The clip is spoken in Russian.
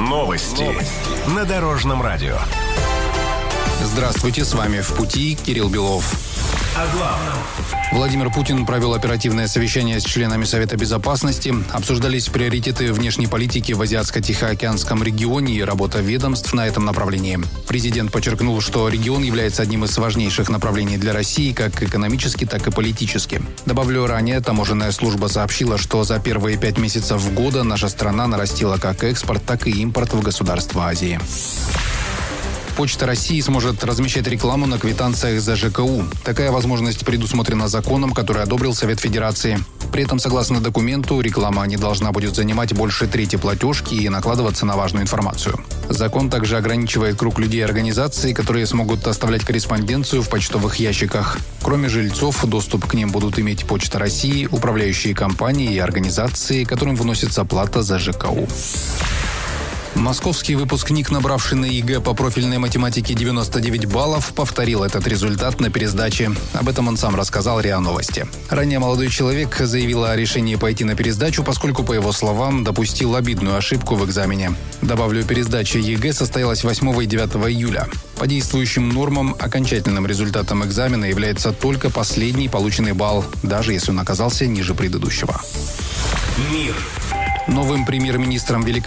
Новости на Дорожном радио. Здравствуйте, с вами «В пути» Кирилл Белов. О главном. Владимир Путин провел оперативное совещание с членами Совета Безопасности. Обсуждались приоритеты внешней политики в Азиатско-Тихоокеанском регионе и работа ведомств на этом направлении. Президент подчеркнул, что регион является одним из важнейших направлений для России как экономически, так и политически. Добавлю, ранее таможенная служба сообщила, что за первые 5 месяцев года наша страна нарастила как экспорт, так и импорт в государства Азии. Почта России сможет размещать рекламу на квитанциях за ЖКУ. Такая возможность предусмотрена законом, который одобрил Совет Федерации. При этом, согласно документу, реклама не должна будет занимать больше трети платежки и накладываться на важную информацию. Закон также ограничивает круг людей и организаций, которые смогут оставлять корреспонденцию в почтовых ящиках. Кроме жильцов, доступ к ним будут иметь Почта России, управляющие компании и организации, которым вносится плата за ЖКУ. Московский выпускник, набравший на ЕГЭ по профильной математике 99 баллов, повторил этот результат на пересдаче. Об этом он сам рассказал РИА Новости. Ранее молодой человек заявил о решении пойти на пересдачу, поскольку, по его словам, допустил обидную ошибку в экзамене. Добавлю, пересдача ЕГЭ состоялась 8 и 9 июля. По действующим нормам, окончательным результатом экзамена является только последний полученный балл, даже если он оказался ниже предыдущего. Мир. Новым премьер-министром Великобритании